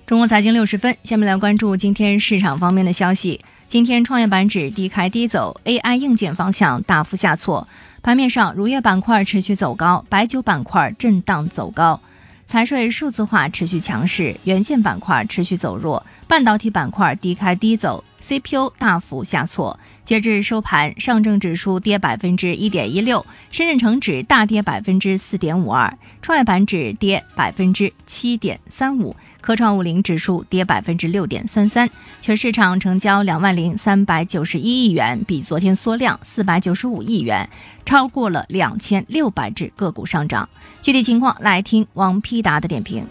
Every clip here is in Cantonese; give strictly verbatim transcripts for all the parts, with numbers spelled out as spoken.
中国财经六十分，下面来关注今天市场方面的消息。今天创业板指低开低走 ，A I 硬件方向大幅下挫。盘面上，乳业板块持续走高，白酒板块震荡走高。财税数字化持续强势，元件板块持续走弱，半导体板块低开低走 ，C P U 大幅下挫。截至收盘，上证指数跌百分之一点一六，深圳成指大跌百分之四点五二，创业板指跌百分之七点三五，科创五零指数跌百分之六点三三。全市场成交两万零三百九十一亿元，比昨天缩量四百九十五亿元，超过了两千六百只个股上涨。具体情况来听王丕达的点评。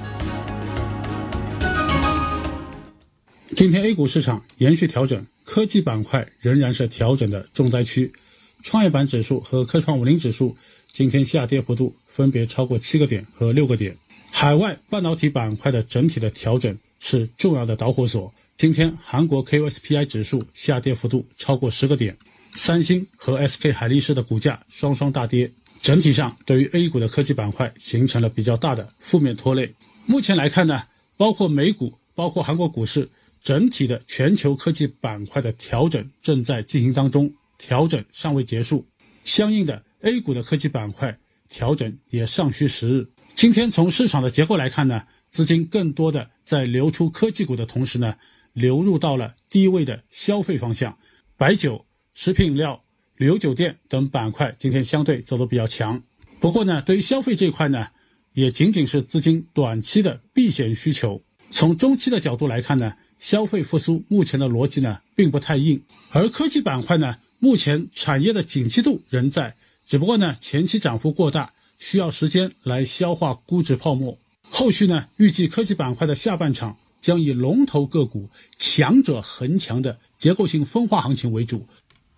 今天 A 股市场延续调整，科技板块仍然是调整的重灾区。创业板指数和科创五零指数今天下跌幅度分别超过七个点和六个点。海外半导体板块的整体的调整是重要的导火索。今天韩国 K O S P I 指数下跌幅度超过十个点，三星和 S K 海力士的股价双双大跌。整体上对于 A 股的科技板块形成了比较大的负面拖累。目前来看呢，包括美股，包括韩国股市，整体的全球科技板块的调整正在进行当中，调整尚未结束。相应的 A 股的科技板块调整也尚需时日。今天从市场的结构来看呢，资金更多的在流出科技股的同时呢，流入到了低位的消费方向，白酒、食品饮料、旅游酒店等板块今天相对走得比较强。不过呢，对于消费这一块呢，也仅仅是资金短期的避险需求。从中期的角度来看呢，消费复苏目前的逻辑呢并不太硬，而科技板块呢目前产业的景气度仍在，只不过呢前期涨幅过大，需要时间来消化估值泡沫。后续呢预计科技板块的下半场将以龙头个股强者恒强的结构性分化行情为主。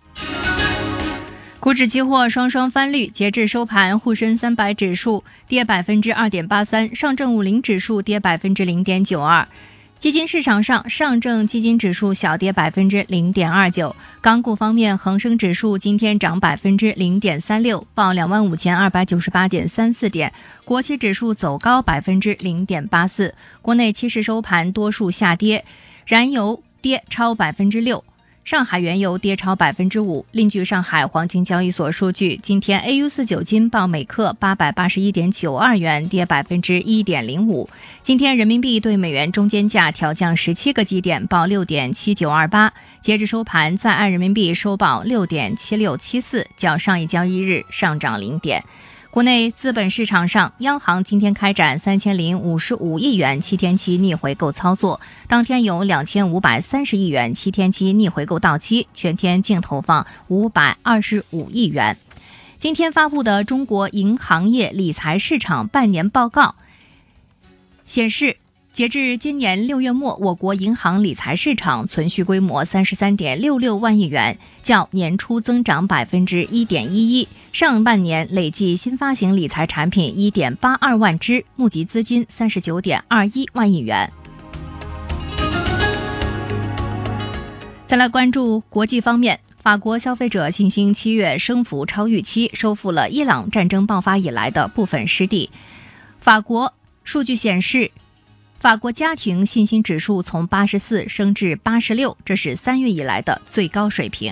股指期货双双翻绿，截至收盘，沪深三百指数跌百分之二点八三，上证五零指数跌百分之零点九二。基金市场上，上证基金指数小跌百分之零点二九。港股方面，恒生指数今天涨百分之零点三六，报两万五千二百九十八点三四点。国企指数走高百分之零点八四。国内期市收盘多数下跌，燃油跌超百分之六。上海原油跌超百分之五。另据上海黄金交易所数据，今天 A U 四九金报每克八百八十一点九二元，跌百分之一点零五。今天人民币对美元中间价调降十七个基点，报六点七九二八。截至收盘，在岸人民币收报六点七六七四，较上一交易日上涨零点。国内资本市场上，央行今天开展三千零五十五亿元七天期逆回购操作，当天有两千五百三十亿元七天期逆回购到期，全天净投放五百二十五亿元。今天发布的中国银行业理财市场半年报告显示，截至今年六月末，我国银行理财市场存续规模三十三点六六万亿元，较年初增长百分之一点一一。上半年累计新发行理财产品一点八二万只，募集资金三十九点二一万亿元。再来关注国际方面，法国消费者信心七月升幅超预期，收复了伊朗战争爆发以来的部分失地。法国数据显示，法国家庭信心指数从八十四升至八十六，这是三月以来的最高水平。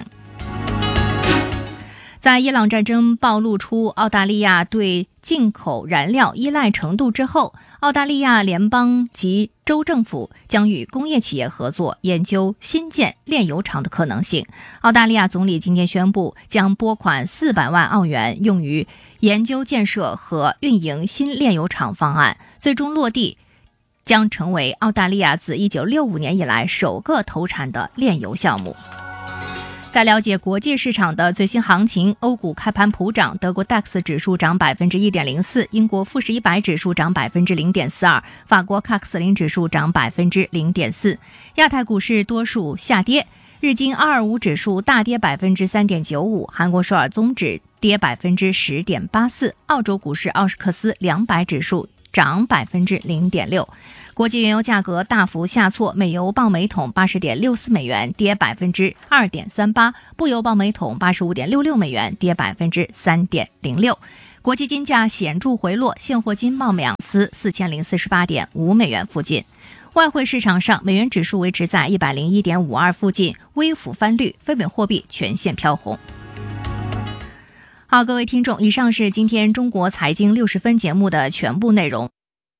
在伊朗战争暴露出澳大利亚对进口燃料依赖程度之后，澳大利亚联邦及州政府将与工业企业合作，研究新建炼油厂的可能性。澳大利亚总理今天宣布，将拨款四百万澳元用于研究建设和运营新炼油厂方案，最终落地将成为澳大利亚自一九六五年以来首个投产的炼油项目。在了解国际市场的最新行情，欧股开盘普涨，德国 D A X 指数涨百分之一点零四，英国富时一百指数涨百分之零点四二，法国 C A C 四零指数涨百分之零点四。亚太股市多数下跌，日经二二五指数大跌百分之三点九五，韩国首尔综指跌百分之十点八四，澳洲股市奥斯克斯两百指数涨百分之零点六。国际原油价格大幅下挫，美油报每桶八十点六四美元，跌百分之二点三八；布油报每桶八十五点六六美元，跌百分之三点零六。国际金价显著回落，现货金报每盎司四千零四十八点五美元附近。 外匯市場上，美元指數維持在一百零一點五二附近，微幅翻綠，非美貨幣全線飄紅。好，各位聽眾，以上是今天中國財經六十分節目的全部內容。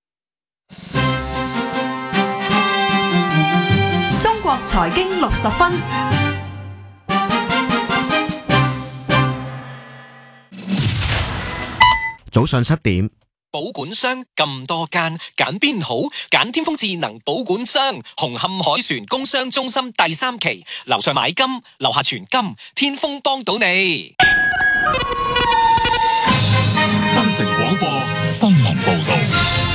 中國財經六十分。 早上七點， 保管商咁多間，揀邊好？揀天風智能保管商，紅磡海船工商中心第三期，樓上買金，樓下存金，天風幫到你。 新城廣播新聞報道。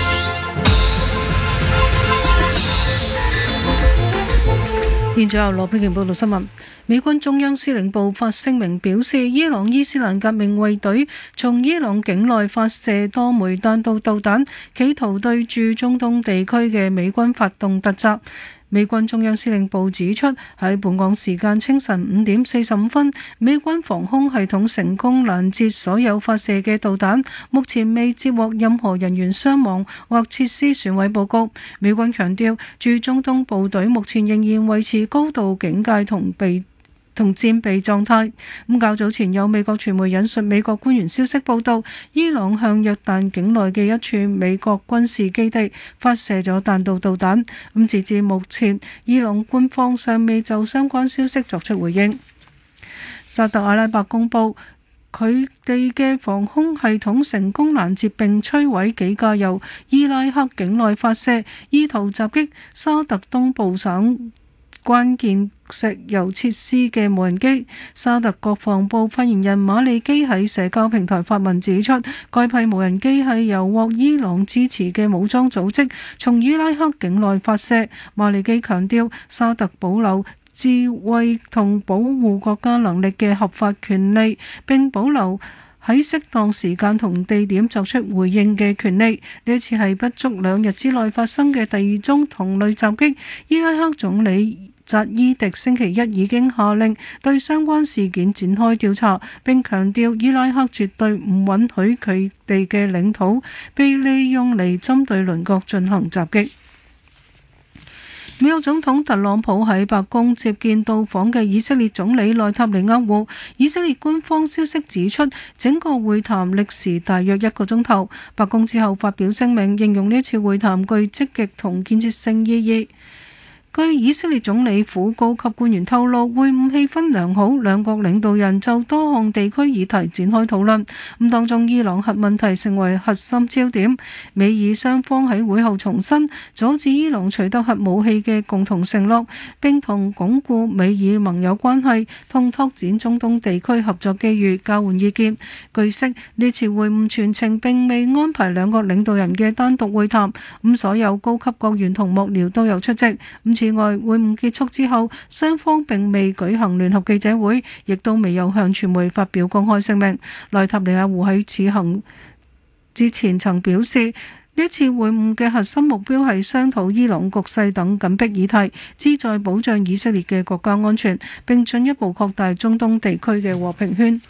現在由羅佩瓊報道新聞。美軍中央司令部發聲明表示，伊朗伊斯蘭革命衛隊從伊朗境內發射多枚彈道導彈，企圖對駐中東地區嘅美軍發動突襲。美軍中央司令部指出，喺本港時間清晨五點四十五分，美軍防空系統成功攔截所有發射嘅導彈，目前未接獲任何人員傷亡或設施損毀報告。美軍強調，駐中東部隊目前仍然維持高度警戒同備同戰備狀態。咁較早前有美國傳媒引述美國官員消息報道，伊朗向約旦境內嘅一處美國軍事基地發射咗彈道導彈。咁截至目前，伊朗官方尚未就相關消息作出回應。沙特阿拉伯公佈，佢哋嘅防空系統成功攔截並摧毀幾架由伊拉克境內發射，意圖襲擊沙特東部省關鍵石油設施嘅無人機。沙特國防部發言人馬利基喺社交平台發文指出，該批無人機係由獲伊朗支持嘅武裝組織從伊拉克境內發射。馬利基強調，沙特保留自衛同保護國家能力嘅合法權利，並保留喺適當時間同地點作出回應嘅權利。呢一次係不足兩日之內發生嘅第二宗同類襲擊。伊拉克總理扎伊迪星期一已經下令對相關事件展開調查，並強調伊拉克絕對唔允許佢哋嘅領土被利用嚟針對鄰國進行襲擊。美國總統特朗普喺白宮接見到訪嘅以色列總理內塔尼亞胡。以色列官方消息指出，整個會談歷時大約一個鐘頭。白宮之後發表聲明，形容呢次會談具積極同建設性意義。據以色列總理府高級官員透露，會晤氣氛良好，兩國領導人就多項地區議題展開討論。咁當中伊朗核問題成為核心焦點。美以雙方喺會後重申阻止伊朗取得核武器嘅共同承諾，並同鞏固美以盟友關係同拓展中東地區合作機遇交換意見。據悉，呢次會晤全程並未安排兩國領導人嘅單獨會談，咁所有高級國員同幕僚都有出席。此外，會晤結束之後，雙方並未舉行聯合記者會，亦都未有向傳媒發表公開聲明。內塔尼亞胡喺此行之前曾表示，呢次會晤嘅核心目標係商討伊朗局勢等緊迫議題，旨在保障以色列嘅國家安全，並進一步擴大中東地區嘅和平圈。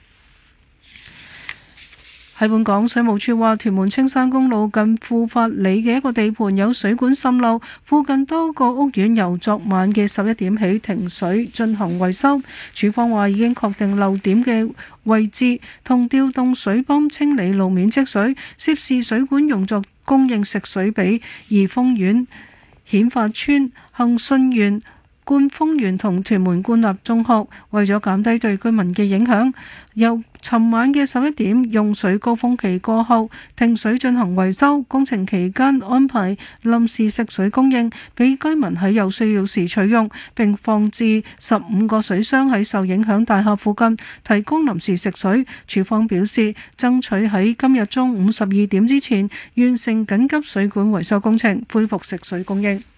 喺本港，水務署話，屯門青山公路近富發里嘅一個地盤有水管滲漏，附近多個屋苑由昨晚嘅十一點起停水進行維修。署方話已經確定漏點嘅位置，同調動水泵清理路面積水，涉事水管用作供應食水俾怡豐苑、顯發邨、恒信苑、冠豐園同屯門官立中學。為咗減低對居民嘅影響，由尋晚嘅十一點用水高峰期過後停水進行維修，工程期間安排臨時食水供應俾居民喺有需要時取用，並放置十五個水箱喺受影響大廈附近提供臨時食水。署方表示爭取喺今日中午十二點之前完成緊急水管維修工程，恢復食水供應。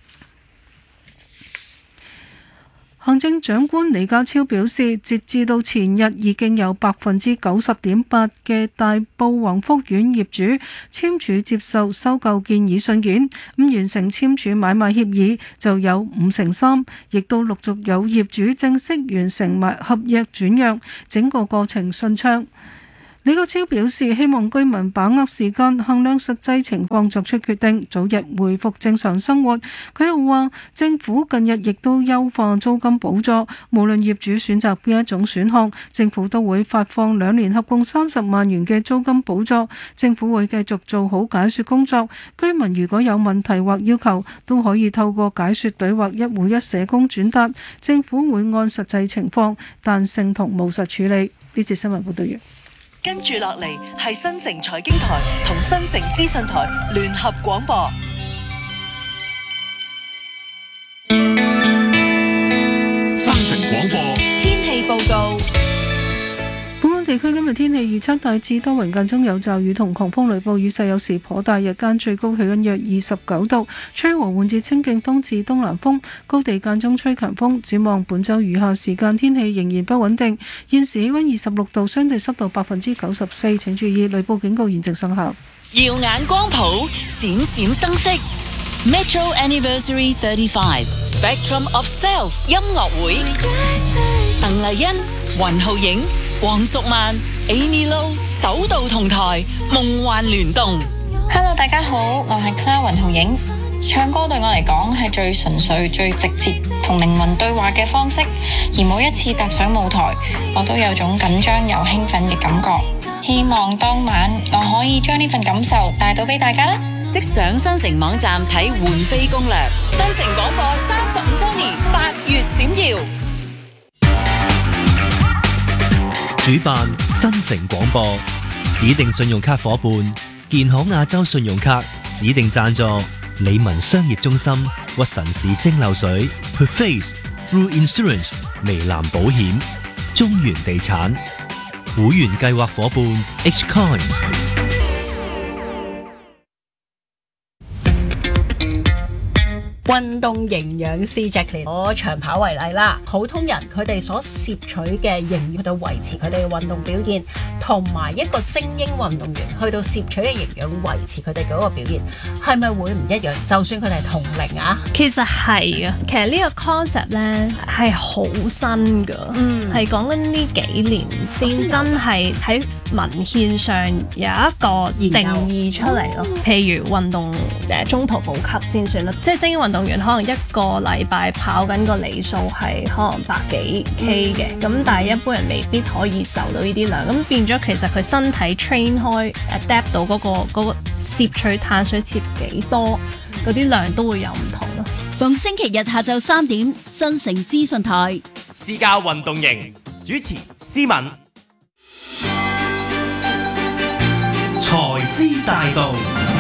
行政長官李家超表示，截至到前日，已經有百分之九十點八嘅大埔宏福苑業主簽署接受收購建議信件，咁完成簽署買賣協議就有五成三，亦都陸續有業主正式完成埋合約轉讓，整個過程順暢。 李國超表示，希望居民把握時間，衡量實際情況作出決定，早日恢復正常生活。佢又話，政府近日亦都優化租金補助，無論業主選擇邊一種選項，政府都會發放兩年合共三十萬元嘅租金補助。政府會繼續做好解說工作，居民如果有問題或要求，都可以透過解說隊或一戶一社工轉達，政府會按實際情況彈性同務實處理。呢節新聞報道完。 跟住落嚟係新城財經台同新城資訊台聯合廣播。 新城廣播天氣報告。 本港地區今日天氣預測大致多雲，間中有驟雨同狂風雷暴，雨勢有時頗大，日間最高氣溫約二十九度，吹和緩至清勁東至東南風，高地間中吹強風。展望本週餘下時間天氣仍然不穩定。現時氣溫二十六度，相對濕度百分之九十四，請注意雷暴警告現正生效。 耀眼光譜，閃閃生色。Metro Anniversary thirty-five Spectrum of Self 音樂會，鄧麗欣、雲浩影、黃淑曼、Amy Lo 首度同台，夢幻聯動。 Hello， 大家好，我係 Clara 雲浩影。唱歌對我嚟講係最純粹、最直接同靈魂對話嘅方式，而每一次踏上舞台，我都有種緊張又興奮嘅感覺。希望當晚我可以將呢份感受帶到俾大家啦！ 即上新城網站睇換飛攻略。新城廣播三十五週年，八月閃耀。 主辦新城廣播，指定信用卡夥伴建行亞洲信用卡，指定贊助理文商業中心、屈臣氏蒸餾水、Perface、Blue Insurance、微藍保險、中原地產。會員計劃夥伴 H Coins。 運動營養師 Jacqueline， 攞長跑為例啦，普通人佢哋所攝取嘅營養去到維持佢哋嘅運動表現，同埋一個精英運動員去到攝取嘅營養維持佢哋嗰個表現，係咪會唔一樣？就算佢哋係同齡啊？ 其實係啊，其實呢個 concept 咧係好新㗎，嗯，係講緊呢幾年先真係喺文獻上有一個定義出嚟咯。譬如運動誒中途補給先算啦，即係精英運動員可能一個禮拜跑緊個里數係可能百幾 K 嘅，咁、嗯、但係一般人未必可以受到呢啲量，咁變咗其實佢身體 train 開 adapt 到嗰、嗰個嗰、嗰個攝取碳水攝幾多，嗰啲量都會有唔同咯。 逢星期日下晝三點，新城資訊台私家運動營主持思敏， 財資大道，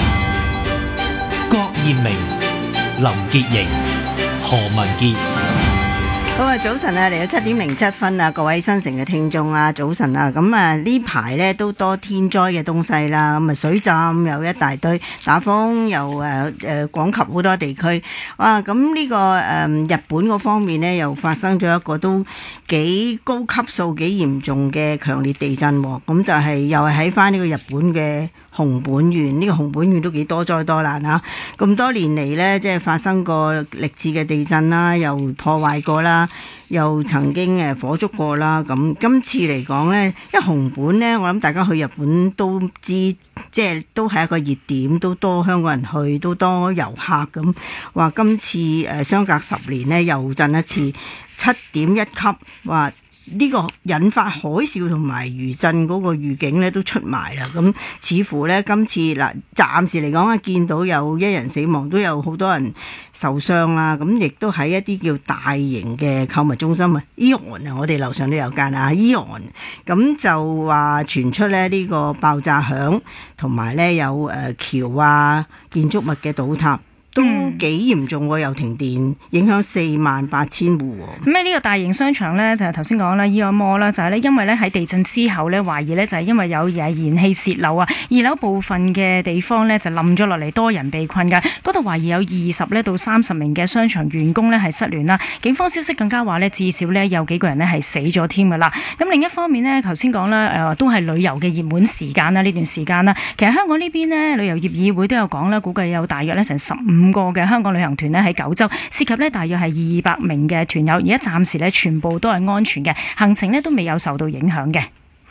郭艷明、林潔瑩、何文傑。 好啊，早晨啊，嚟到七點零七分啊，各位新城嘅聽眾啊，早晨啊，咁啊呢排咧都多天災嘅東西啦，咁啊水浸又一大堆，打風又誒誒廣及好多地區，哇！咁呢、這個誒、呃、日本嗰方面咧又發生咗一個都幾高級數、幾嚴重嘅強烈地震，咁就係又係喺翻呢個日本嘅熊本縣，呢、這個熊本縣都幾多災多難啊！咁多年嚟呢，即係發生過歷次嘅地震啦，又破壞過啦，又曾經誒火燭過啦。咁今次嚟講呢，因為熊本呢，我諗大家去日本都知，即係都係一個熱點，都多香港人去，都多遊客咁。話今次誒相隔十年呢，又震一次七點一級，話呢個引發海嘯同埋餘震嗰個預警咧都出埋啦，咁似乎咧今次嗱暫時嚟講啊，見到有一人死亡，都有好多人受傷啦，咁亦都喺一啲叫大型嘅購物中心啊，Eon啊，我哋樓上都有間啊，Eon，咁就話傳出咧呢個爆炸響，同埋咧有誒橋啊建築物嘅倒塌。都幾嚴重喎，又停電，影響四萬八千戶喎。 咁呢個大型商場呢，就係頭先講啦，Eon Mall啦，就係咧因為咧喺地震之後咧，懷疑咧就係因為有誒燃氣泄漏啊，二樓部分嘅地方咧就冧咗落嚟，多人被困㗎。嗰度懷疑有二十咧到三十名嘅商場員工咧係失聯啦。警方消息更加話咧，至少咧有幾個人咧係死咗添㗎啦。咁另一方面呢，頭先講啦，誒都係旅遊嘅熱門時間啦，呢段時間啦，其實香港呢邊呢，旅遊業議會都有講啦，估計有大約咧成十五個嘅香港旅行團咧喺九州，涉及咧大約係二百名嘅團友，而家暫時咧全部都係安全嘅，行程咧都未有受到影響嘅。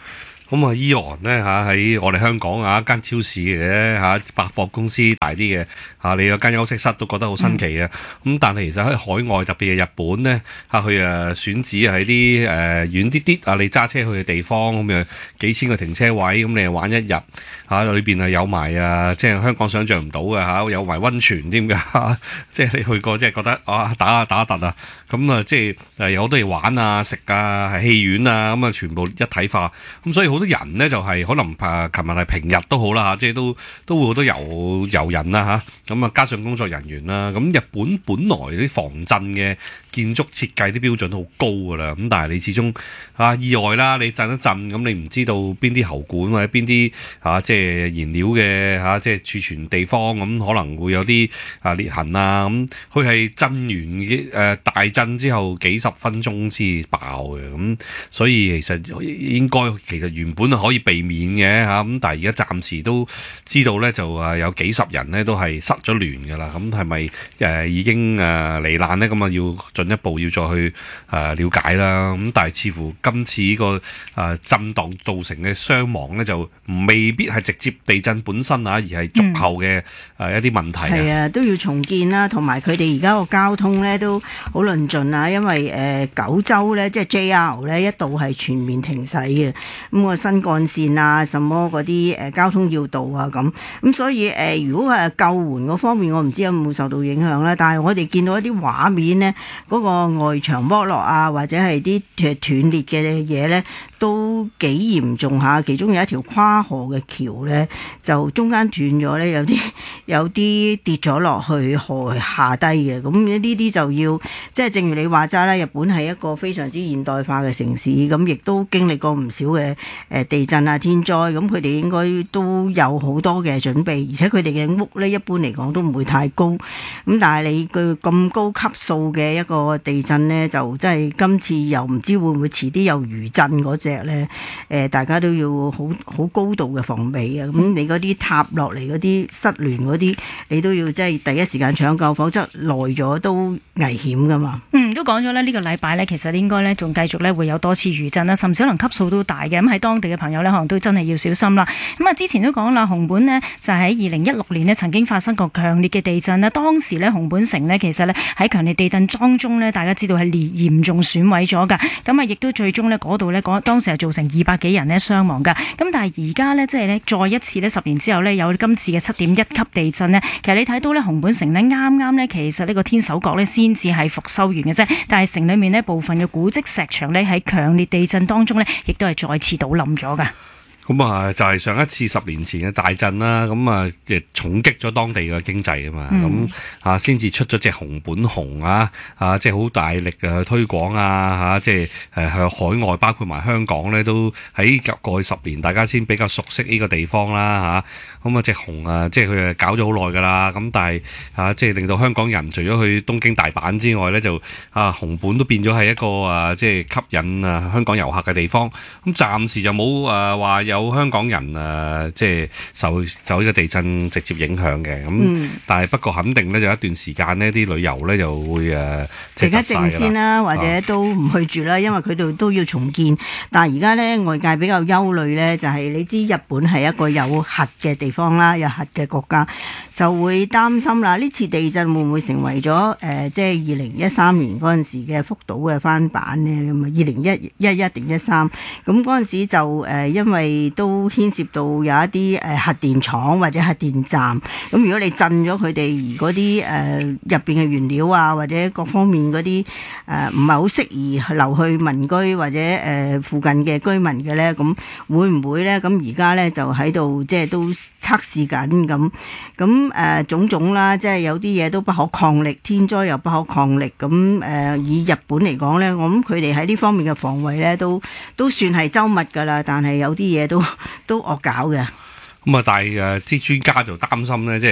咁啊，伊昂呢，嚇喺我哋香港啊一間超市嘅嚇百貨公司大啲嘅嚇，你有間休息室都覺得好新奇嘅。咁、嗯、但係其實喺海外特別係日本呢，嚇，佢誒選址喺啲誒遠啲啲啊，你揸車去嘅地方咁樣幾千個停車位，咁你又玩一日嚇，裏邊係有埋啊，即係香港想象唔到嘅嚇，有埋溫泉添㗎，即係你去過即係覺得啊打下打下突啊，咁啊即係誒有好多嘢玩啊食啊係戲院啊，咁啊全部一體化，咁所以好多人呢，就係、是、可能誒琴日係平日都好啦嚇，即係都都會好多遊遊人啦嚇，咁啊加上工作人員啦，咁日本本來啲防震嘅建築設計啲標準都好高㗎啦，咁但係你始終啊意外啦，你震一震咁你唔知道邊啲喉管或者邊啲啊即係燃料嘅嚇即係儲存地方，咁可能會有啲啊裂痕啊，咁佢係震完嘅誒大震之後幾十分鐘先爆嘅，咁所以其實應該其實原本係可以避免嘅嚇，咁但係而家暫時都知道咧就啊有幾十人咧都係失咗聯㗎啦，咁係咪誒已經誒罹難咧？咁啊要進一步要再去誒了解啦，咁但係似乎今次呢個誒震盪造成嘅傷亡咧就未必係直接地震本身啊，而係續後嘅誒一啲問題。 係啊，都要重建啦，同埋佢哋而家個交通咧都好論盡啊，因為誒、呃、九州咧即係 J R 咧一度係全面停駛嘅，咁、那個新幹線啊，什麼嗰啲誒交通要道啊咁，咁所以誒、呃、如果係救援嗰方面，我唔知有冇受到影響啦，但係我哋見到一啲畫面呢，嗰、那個外牆剝落啊，或者係啲誒斷裂嘅嘢咧，都幾嚴重下。其中有一條跨河嘅橋咧，就中間斷咗咧，有啲有啲跌咗落去河下低嘅。咁呢啲就要即係正如你話齋啦，日本係一個非常之現代化嘅城市，咁亦都經歷過唔少嘅誒地震啊天災，咁佢哋應該都有好多嘅準備，而且佢哋嘅屋咧一般嚟講都唔會太高。咁但係你佢咁高級數嘅一個地震咧，就真係今次又唔知會唔會遲啲有餘震嗰隻咧？誒，大家都要好好高度嘅防備啊！咁你嗰啲塌落嚟嗰啲失聯嗰啲，你都要即係第一時間搶救，否則耐咗都危險噶嘛。 嗯，都講咗咧，呢個禮拜咧，其實應該咧仲繼續咧會有多次餘震啦，甚至可能級數都大嘅。咁喺當地嘅朋友咧，可能都真係要小心啦。咁啊，之前都講啦，熊本呢就喺二零一六年呢曾經發生過強烈嘅地震啦。當時咧熊本城呢，其實咧喺強烈地震當中呢，大家知道係嚴重損毀咗㗎。咁啊，亦都最終呢嗰度呢，嗰當時係造成二百幾人呢傷亡㗎。咁但係而家呢，即係呢再一次呢，十年之後呢，有今次嘅七點一級地震呢。其實你睇到呢，熊本城呢啱啱呢，其實呢個天守閣呢先至係復修完嘅啫。但係城裡面呢部分嘅古蹟石牆呢，喺強烈地震當中呢，亦都係再次倒冧咗㗎。 咁啊，就係上一次十年前嘅大震啦，咁啊，亦重擊咗當地嘅經濟啊嘛，咁、嗯、啊，先至出咗隻熊本熊啊，啊，即係好大力嘅推廣啊，嚇，即係誒向海外，包括埋香港咧，都喺過去十年，大家先比較熟悉呢個地方啦，嚇。咁啊，隻熊啊，即係佢誒搞咗好耐㗎啦，咁但係啊，即係令到香港人除咗去東京大阪之外咧，就啊，熊本都變咗係一個啊，即係吸引啊香港遊客嘅地方。咁暫時就冇誒話有。有香港人啊，即係受受呢個地震直接影響嘅，咁、嗯、但係不過肯定咧，就一段時間呢啲旅遊咧就會誒靜一靜先啦，或者都唔去住啦，因為佢哋都要重建。但係而家咧外界比較憂慮咧，就係、是、你知日本係一個有核嘅地方啦，有核嘅國家，就會擔心啦。呢次地震會唔會成為咗誒、呃，即係二零一三年嗰陣時嘅福島嘅翻版呢？咁啊，二零一一一定一三，咁嗰陣時就誒、呃，因為都牽涉到有一啲誒核電廠或者核電站，咁如果你震咗佢哋而嗰啲誒入邊嘅原料啊，或者各方面嗰啲誒唔係好適宜流去民居或者誒、呃、附近嘅居民嘅咧，咁會唔會咧？咁而家咧就喺度即係都測試緊咁，咁誒種種啦，即係有啲嘢都不可抗力，天災又不可抗力，咁誒、呃、以日本嚟講咧，我諗佢哋喺呢方面嘅防衛咧都都算係周密㗎啦，但係有啲嘢都都惡搞嘅。 咁啊，但係誒啲專家就擔心咧，即係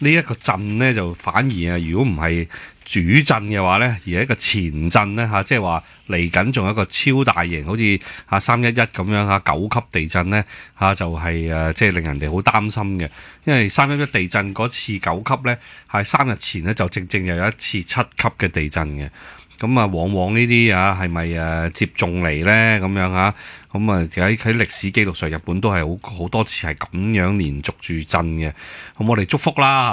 呢一個震咧就反而啊，如果唔係主震嘅話咧，而係一個前震咧嚇，即係話嚟緊仲有一個超大型，好似嚇三一一咁樣嚇九級地震咧嚇，就係誒即係令人哋好擔心嘅，因為三一一地震嗰次九級咧係三日前咧就正正又有一次七級嘅地震嘅。咁啊，往往呢啲啊係咪誒接踵嚟咧咁樣啊？咁啊喺喺歷史記錄上，日本都係好好多次係咁樣連續住震嘅。咁我哋祝福啦